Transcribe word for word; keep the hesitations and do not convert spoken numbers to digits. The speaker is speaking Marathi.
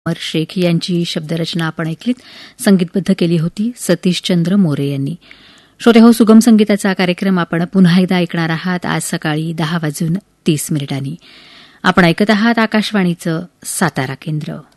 अमर शेख यांची शब्दरचना आपण ऐकलीत. संगीतबद्ध केली होती सतीशचंद्र मोरे यांनी. श्रोते हो, सुगम संगीताचा कार्यक्रम आपण पुन्हा एकदा ऐकणार आहात आज सकाळी दहा वाजून तीस मिनिटांनी. आपण ऐकत आहात आकाशवाणीचं सातारा केंद्र.